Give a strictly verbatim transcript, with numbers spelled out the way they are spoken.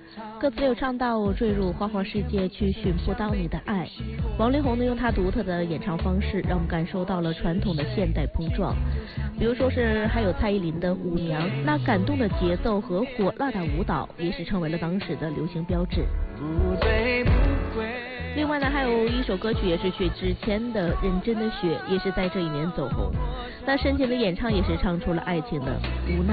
歌词有唱到坠入花花世界去寻不到你的爱。王力宏呢用他独特的演唱方式，让我们感受到了传统的现代碰撞。比如说是还有蔡依林的《舞娘》，那感动的节奏和火辣的舞蹈也是成为了当时的流行标志。另外呢，还有一首歌曲也是薛之谦的《认真的雪》，也是在这一年走红。那深情的演唱也是唱出了爱情的无奈。